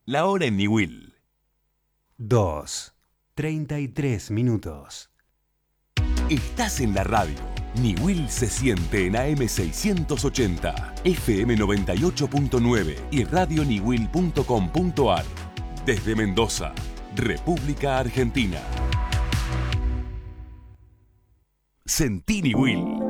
La hora en Niwil. 2:33. Estás en la radio. Niwil se siente en AM 680, FM 98.9 y radioniwil.com.ar. Desde Mendoza, República Argentina. Sentí Niwil.